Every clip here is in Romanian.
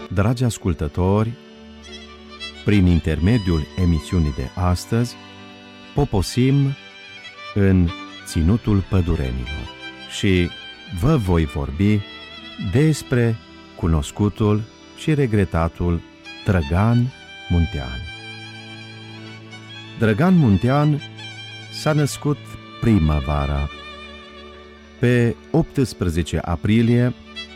Dragi ascultători, prin intermediul emisiunii de astăzi, poposim în Ținutul Pădurenilor și vă voi vorbi despre cunoscutul și regretatul Drăgan Muntean. Drăgan Muntean s-a născut primăvara, pe 18 aprilie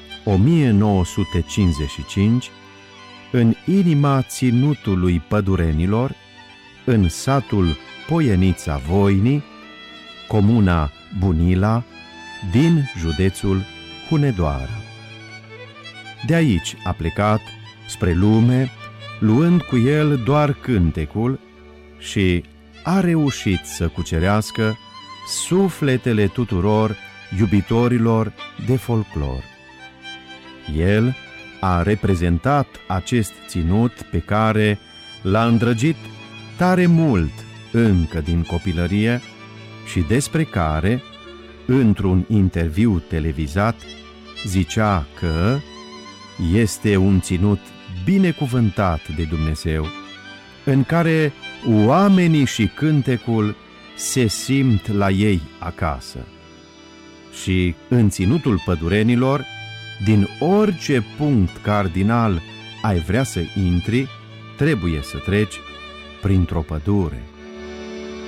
1955, în inima Ținutului Pădurenilor, în satul Poienița Voinii, comuna Bunila, din județul Hunedoara. De aici a plecat spre lume, luând cu el doar cântecul, și a reușit să cucerească sufletele tuturor iubitorilor de folclor. El a reprezentat acest ținut pe care l-a îndrăgit tare mult încă din copilărie și despre care, într-un interviu televizat, zicea că este un ținut binecuvântat de Dumnezeu, în care oamenii și cântecul se simt la ei acasă. Și în Ținutul Pădurenilor, din orice punct cardinal ai vrea să intri, trebuie să treci printr-o pădure.